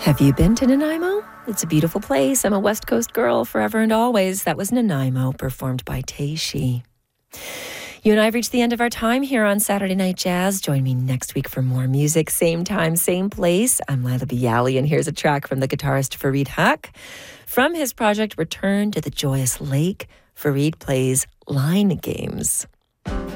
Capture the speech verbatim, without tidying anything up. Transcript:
Have you been to Nanaimo? It's a beautiful place. I'm a West Coast girl forever and always. That was Nanaimo, performed by Teishi. You and I have reached the end of our time here on Saturday Night Jazz. Join me next week for more music. Same time, same place. I'm Lila Bialy, and here's a track from the guitarist Fareed Haque. From his project Return to the Joyous Lake, Fareed plays Line Games.